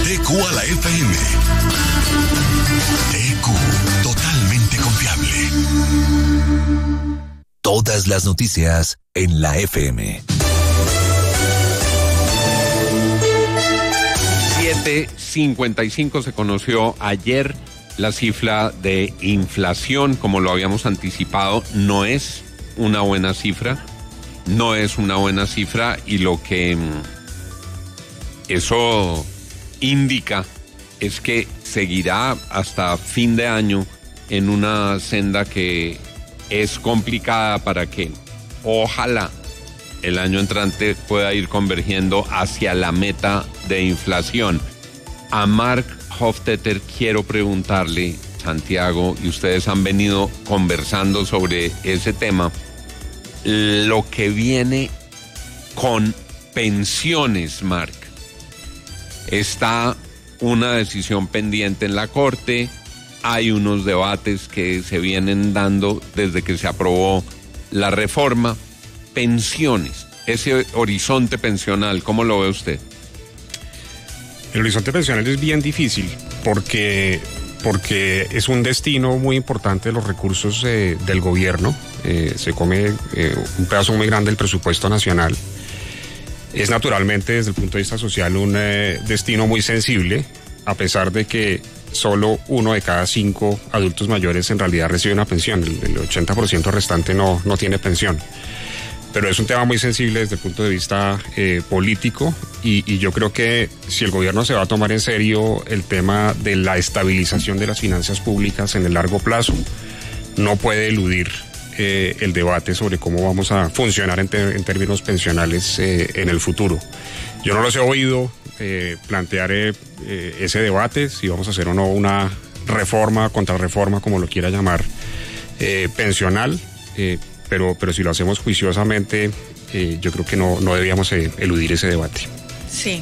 TQ a la FM. TQ, totalmente confiable. Todas las noticias en la FM. 7:55 se conoció ayer la cifra de inflación, como lo habíamos anticipado, no es una buena cifra, y lo que eso indica es que seguirá hasta fin de año en una senda que es complicada para que ojalá el año entrante pueda ir convergiendo hacia la meta de inflación. A Mark Hofstetter quiero preguntarle, Santiago, y ustedes han venido conversando sobre ese tema, lo que viene con pensiones, Mark. Está una decisión pendiente en la Corte, hay unos debates que se vienen dando desde que se aprobó la reforma. Pensiones, ese horizonte pensional, ¿cómo lo ve usted? El horizonte pensional es bien difícil porque es un destino muy importante de los recursos del gobierno. Se come un pedazo muy grande del presupuesto nacional. Es naturalmente, desde el punto de vista social, un destino muy sensible, a pesar de que solo 1 de cada 5 adultos mayores en realidad recibe una pensión. El 80% restante no tiene pensión. Pero es un tema muy sensible desde el punto de vista político y yo creo que si el gobierno se va a tomar en serio el tema de la estabilización de las finanzas públicas en el largo plazo, no puede eludir el debate sobre cómo vamos a funcionar en términos pensionales en el futuro. Yo no los he oído plantear ese debate, si vamos a hacer o no una reforma, contrarreforma, como lo quiera llamar, pensional, pero si lo hacemos juiciosamente, yo creo que no debíamos eludir ese debate. Sí,